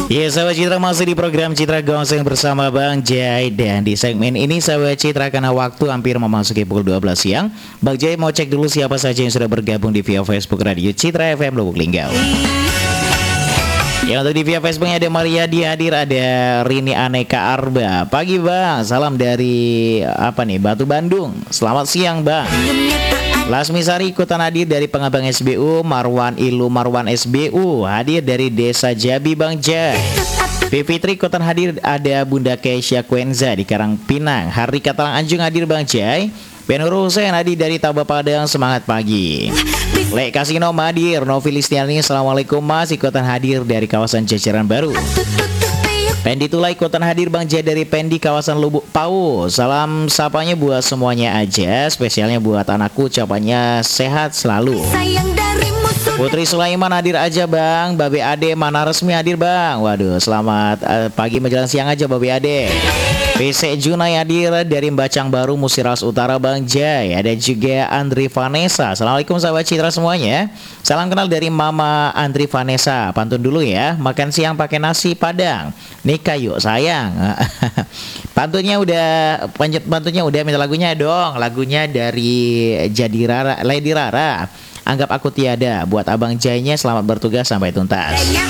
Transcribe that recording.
Ya sahabat Citra, masih di program Citra Gongseng bersama Bang Jai. Dan di segmen ini sahabat Citra, karena waktu hampir memasuki pukul 12 siang, Bang Jai mau cek dulu siapa saja yang sudah bergabung di via Facebook Radio Citra FM Lubuk Linggau. Ya, untuk di via Facebooknya ada Maria di hadir, ada Rini Aneka Arba. Pagi Bang, salam dari Batu Bandung. Selamat siang Bang. Lasmi Sari ikutan hadir dari Pengabang SBU. Marwan Ilu Marwan SBU hadir dari Desa Jabi Bang Jai. Fitri ikutan hadir, ada Bunda Keisha Kwenza di Karangpinang. Hari Katalang Anjung hadir Bang Jai. Benur Hussein hadir dari Taba Padang, semangat pagi. Lek Kasino hadir, Novi Listiani, assalamualaikum Mas, ikutan hadir dari kawasan Jajaran Baru. Pendi Tula ikutan hadir Bang Jai dari Pendi kawasan Lubuk Pau. Salam sapanya buat semuanya aja, spesialnya buat anakku, ucapannya sehat selalu. Putri Sulaiman hadir aja Bang. Babe Ade mana resmi hadir Bang. Waduh, selamat pagi menjelang siang aja Babe Ade. PC Junai hadir dari Bacang Baru, Musiraus Utara Bang Jai. Ada juga Andri Vanessa. Assalamualaikum sahabat Citra semuanya. Salam kenal dari Mama Andri Vanessa. Pantun dulu ya, makan siang pakai nasi padang. Nikah yuk sayang. Pantunnya udah, minta lagunya dong. Lagunya dari Lady Rara. Anggap aku tiada. Buat Abang Jainya, selamat bertugas sampai tuntas.